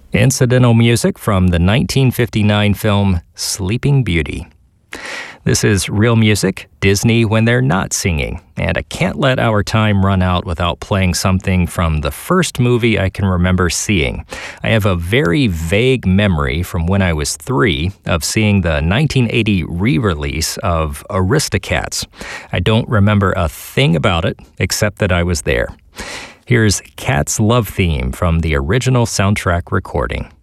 Incidental music from the 1959 film Sleeping Beauty. This is Real Music, Disney when they're not singing, and I can't let our time run out without playing something from the first movie I can remember seeing. I have a very vague memory from when I was 3 of seeing the 1980 re-release of Aristocats. I don't remember a thing about it except that I was there. Here's Cat's Love Theme from the original soundtrack recording.